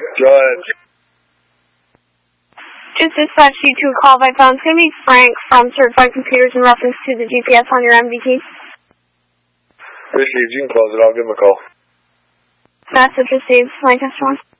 Go ahead. Just dispatch you to a call by phone. It's going to be Frank from Certified Computers in reference to the GPS on your MVT. Received. You can close it. I'll give him a call. Message received. Lancaster 1.